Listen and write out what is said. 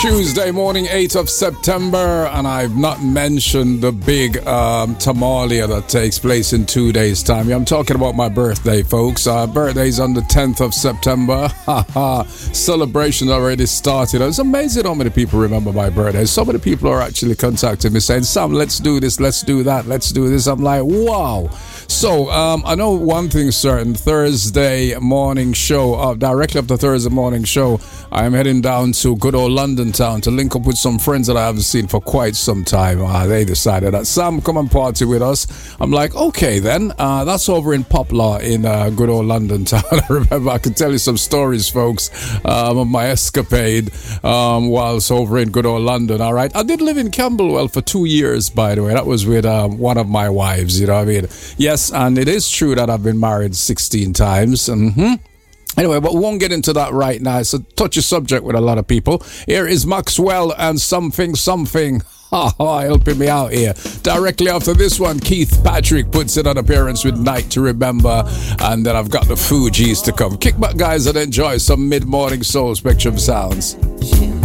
Tuesday morning, 8th of September, and I've not mentioned the big Tamalia that takes place in 2 days' time. Yeah, I'm talking about my birthday, folks. Birthday's on the 10th of September. Celebration already started. It's amazing how many people remember my birthday. So many people are actually contacting me saying, Sam, let's do this, let's do that, let's do this. I'm like, wow. So, I know one thing certain. Thursday morning show, directly after Thursday morning show, I am heading down to good old London town to link up with some friends that I haven't seen for quite some time. They decided that, Sam, come and party with us. I'm like, okay then. That's over in Poplar in good old London town. I remember I could tell you some stories, folks, of my escapade whilst over in good old London. All right. I did live in Camberwell for 2 years, by the way. That was with one of my wives, you know what I mean? Yes, and it is true that I've been married 16 times. Anyway, but we won't get into that right now. It's a touchy subject with a lot of people. Here is Maxwell and Something. Helping me out here. Directly after this one, Keith Patrick puts it on appearance with Night to Remember. And then I've got the Fugees to come. Kick back, guys, and enjoy some mid-morning soul spectrum sounds.